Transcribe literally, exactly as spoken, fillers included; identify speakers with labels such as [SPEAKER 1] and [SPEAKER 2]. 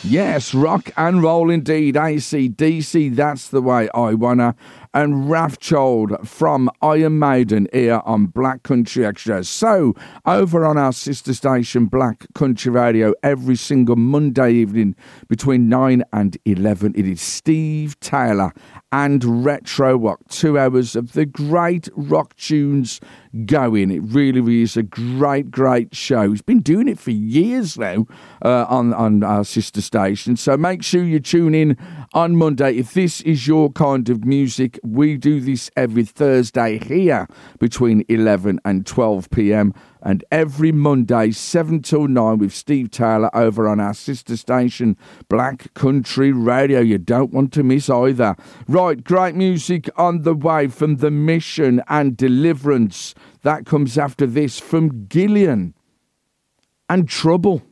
[SPEAKER 1] Yes, rock and roll indeed. A C D C, that's the way I wanna. And Wrathchild from Iron Maiden here on Black Country Extra. So, over on our sister station, Black Country Radio, every single Monday evening between nine and eleven, it is Steve Taylor and Retro Rock. Two hours of the great rock tunes going. It really, really is a great, great show. He's been doing it for years now uh, on, on our sister station. So make sure you tune in on Monday. If this is your kind of music, we do this every Thursday here between eleven and twelve p.m. and every Monday, seven till nine, with Steve Taylor over on our sister station, Black Country Radio. You don't want to miss either. Right, great music on the way from The Mission and Deliverance. That comes after this from Gillian and Trouble.